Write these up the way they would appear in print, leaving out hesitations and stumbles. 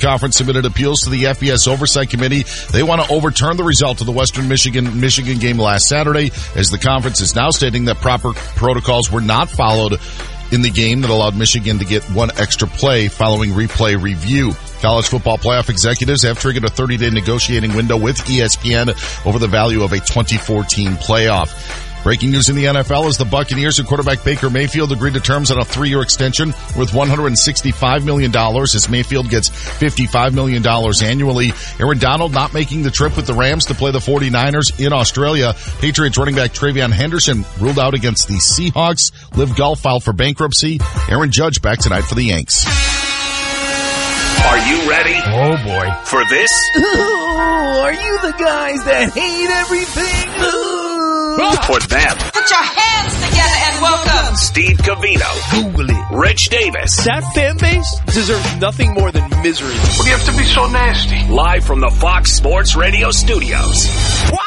Conference submitted appeals to the FBS Oversight Committee. They want to overturn the result of the Western Michigan game last Saturday, as the conference is now stating that proper protocols were not followed in the game that allowed Michigan to get one extra play following replay review. College football playoff executives have triggered a 30-day negotiating window with ESPN over the value of a 2014 playoff. Breaking news in the NFL is the Buccaneers and quarterback Baker Mayfield agreed to terms on a 3-year extension worth $165 million as Mayfield gets $55 million annually. Aaron Donald not making the trip with the Rams to play the 49ers in Australia. Patriots running back TreVeyon Henderson ruled out against the Seahawks. Live Golf filed for bankruptcy. Aaron Judge back tonight for the Yanks. Are you ready? Oh, boy. For this? Ooh, are you the guys that hate everything? For them. Put your hands together and welcome Steve Covino. Google it. Rich Davis. That fan base deserves nothing more than misery. What do you have to be so nasty? Live from the Fox Sports Radio studios. Wow!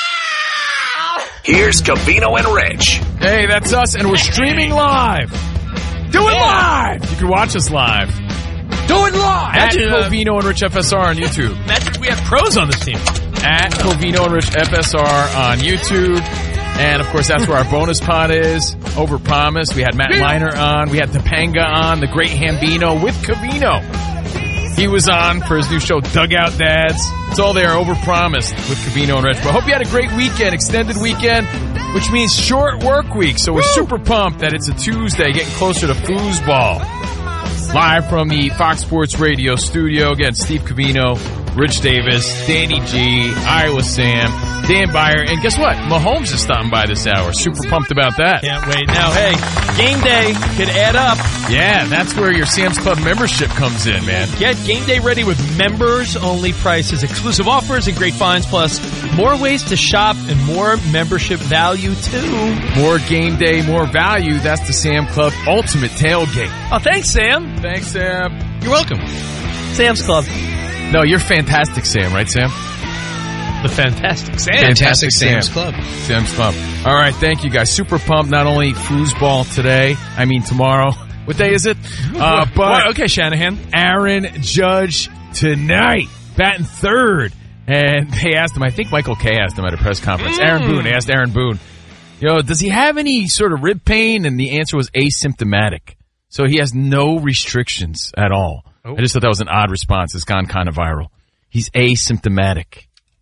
Here's Covino and Rich. Hey, that's us, and we're streaming live. Do it live! You can watch us live. Do it live! At Covino and Rich FSR on YouTube. Imagine we have pros on this team. At Covino and Rich FSR on YouTube. And, of course, that's where our bonus pod is. Overpromised. We had Matt Liner on. We had Topanga on. The great Hambino with Covino. He was on for his new show, Dugout Dads. It's all there, Overpromised with Covino and Rich. But I hope you had a great weekend, extended weekend, which means short work week. So we're super pumped that it's a Tuesday, getting closer to foosball. Live from the Fox Sports Radio studio. Again, Steve Covino, Rich Davis, Danny G, Iowa Sam, Dan Byer, and guess what? Mahomes is stopping by this hour. Super pumped about that. Can't wait. Now, hey, game day could add up. Yeah, that's where your Sam's Club membership comes in, man. Get game day ready with members-only prices, exclusive offers, and great finds, plus more ways to shop and more membership value, too. More game day, more value. That's the Sam Club Ultimate Tailgate. Oh, thanks, Sam. Thanks, Sam. You're welcome. Sam's Club. No, you're fantastic, Sam, right, Sam? The Fantastic Sam. Fantastic Sam's Club. Sam's Club. All right, thank you, guys. Super pumped. Not only foosball today, tomorrow. What day is it? But okay, Shanahan. Aaron Judge tonight, batting third. And they asked him, I think Michael Kay asked him at a press conference. Aaron Boone, they asked Aaron Boone, does he have any sort of rib pain? And the answer was asymptomatic. So he has no restrictions at all. Oh. I just thought that was an odd response. It's gone kind of viral. He's asymptomatic.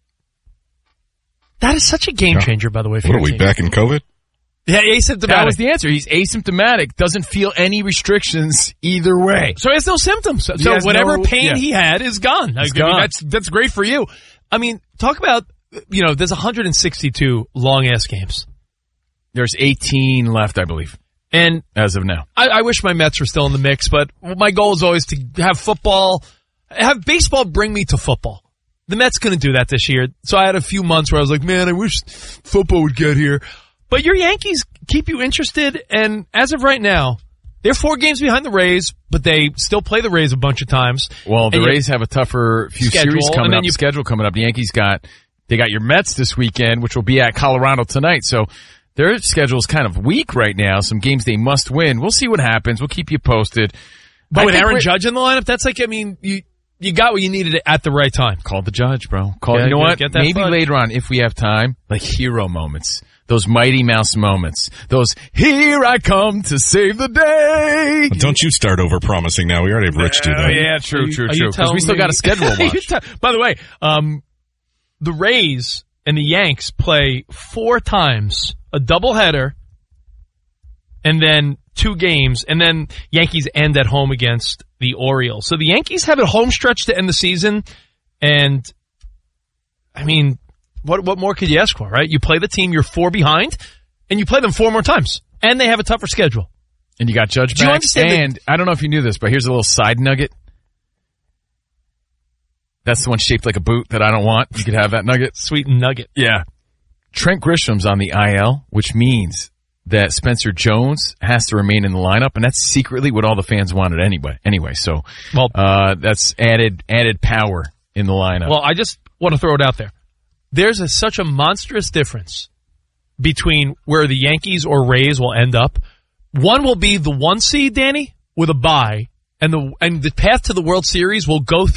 That is such a game changer, by the way. For what are we, team. back in COVID? Yeah, asymptomatic. That was the answer. He's asymptomatic. Doesn't feel any restrictions either way. So he has no symptoms. So whatever pain he had is gone. It's gone. That's great for you. I mean, talk about, there's 162 long-ass games. There's 18 left, I believe. And as of now, I wish my Mets were still in the mix, but my goal is always to have baseball bring me to football. The Mets couldn't do that this year, so I had a few months where I was like, man, I wish football would get here. But your Yankees keep you interested, and as of right now, they're 4 games behind the Rays, but they still play the Rays a bunch of times. Well, the Rays have a tougher few series coming up. Schedule coming up. The Yankees got your Mets this weekend, which will be at Colorado tonight, so their schedule is kind of weak right now. Some games they must win. We'll see what happens. We'll keep you posted. But with Aaron Judge in the lineup, that's like, you got what you needed at the right time. Call the Judge, bro. You know what? Maybe later on, if we have time, like hero moments. Those Mighty Mouse moments. Those, here I come to save the day. Well, don't you start over-promising now. We already have Rich do that. Yeah, true. Because we still got a schedule to watch. By the way, the Rays and the Yanks play 4 times, a doubleheader, and then 2 games, and then Yankees end at home against the Orioles. So the Yankees have a home stretch to end the season, and, what more could you ask for, right? You play the team, you're 4 behind, and you play them 4 more times, and they have a tougher schedule. And you got Judge back, and I don't know if you knew this, but here's a little side nugget. That's the one shaped like a boot that I don't want. You could have that nugget. Sweet nugget. Yeah. Trent Grisham's on the IL, which means that Spencer Jones has to remain in the lineup, and that's secretly what all the fans wanted anyway. So, that's added power in the lineup. Well, I just want to throw it out there. There's such a monstrous difference between where the Yankees or Rays will end up. One will be the 1 seed, Danny, with a bye, and the path to the World Series will go through